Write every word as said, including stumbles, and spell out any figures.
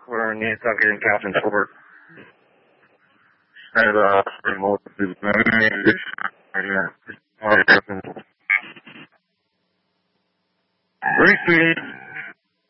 We're in Nantucket and Captain Fort. And, uh, remote is very, very,